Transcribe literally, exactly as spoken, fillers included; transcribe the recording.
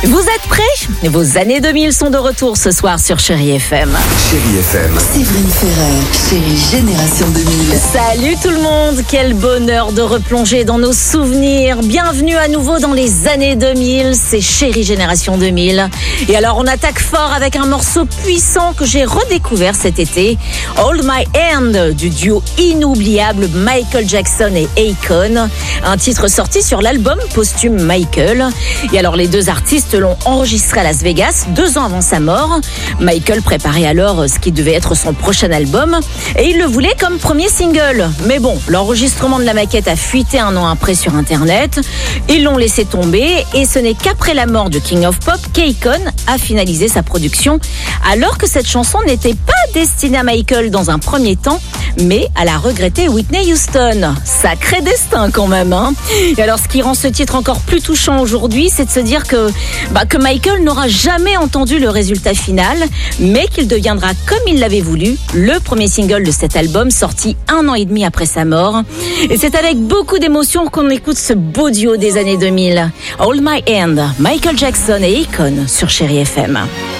Vous êtes prêts? Vos années deux mille sont de retour ce soir sur Chérie F M. Chérie F M. Séverine Ferrer, Chérie Génération deux mille. Salut tout le monde, quel bonheur de replonger dans nos souvenirs. Bienvenue à nouveau dans les années deux mille, c'est Chérie Génération deux mille. Et alors on attaque fort avec un morceau puissant que j'ai redécouvert cet été. Hold My Hand du duo inoubliable Michael Jackson et Akon. Un titre sorti sur l'album posthume Michael. Et alors les deux artistes l'ont enregistré à Las Vegas deux ans avant sa mort. Michael préparait alors ce qui devait être son prochain album et il le voulait comme premier single. Mais bon, l'enregistrement de la maquette a fuité un an après sur internet. Ils l'ont laissé tomber et ce n'est qu'après la mort de King of Pop qu'Akon a finalisé sa production alors que cette chanson n'était pas destinée à Michael dans un premier temps mais à la regrettée Whitney Houston. Sacré destin quand même, hein. Et alors ce qui rend ce titre encore plus touchant aujourd'hui, c'est de se dire que, bah, que Michael n'aura jamais entendu le résultat final, mais qu'il deviendra, comme il l'avait voulu, le premier single de cet album sorti un an et demi après sa mort. Et c'est avec beaucoup d'émotion qu'on écoute ce beau duo des années deux mille. Hold My Hand, Michael Jackson et Akon sur Chérie F M.